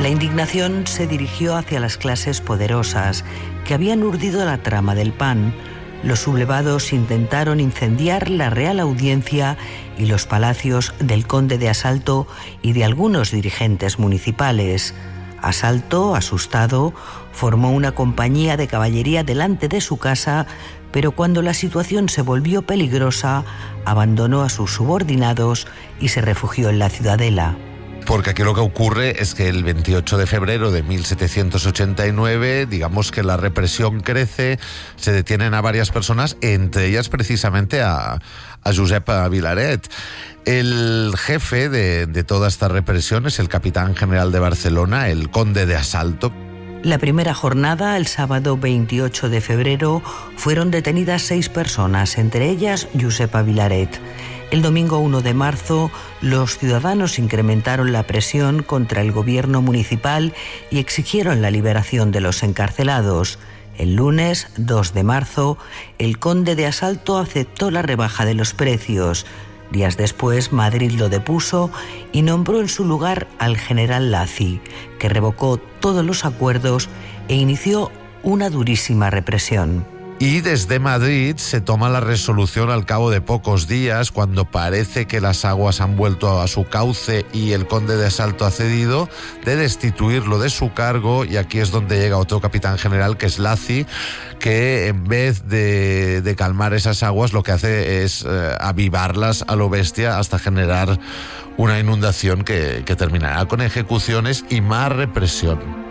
La indignación se dirigió hacia las clases poderosas que habían urdido la trama del pan. Los sublevados intentaron incendiar la Real Audiencia y los palacios del conde de Asalto y de algunos dirigentes municipales. Asalto, asustado, formó una compañía de caballería delante de su casa, pero cuando la situación se volvió peligrosa, abandonó a sus subordinados y se refugió en la ciudadela. Porque aquí lo que ocurre es que el 28 de febrero de 1789, digamos que la represión crece, se detienen a varias personas, entre ellas precisamente a Josep Vilaret. El jefe de toda esta represión es el capitán general de Barcelona, el conde de Asalto. La primera jornada, el sábado 28 de febrero, fueron detenidas 6 personas, entre ellas Josepa Vilaret. El domingo 1 de marzo, los ciudadanos incrementaron la presión contra el gobierno municipal y exigieron la liberación de los encarcelados. El lunes 2 de marzo, el conde de Asalto aceptó la rebaja de los precios. Días después, Madrid lo depuso y nombró en su lugar al general Lacy, que revocó todos los acuerdos e inició una durísima represión. Y desde Madrid se toma la resolución al cabo de pocos días, cuando parece que las aguas han vuelto a su cauce y el conde de Asalto ha cedido, de destituirlo de su cargo. Y aquí es donde llega otro capitán general, que es Lacy, que en vez de calmar esas aguas, lo que hace es avivarlas a lo bestia hasta generar una inundación que terminará con ejecuciones y más represión.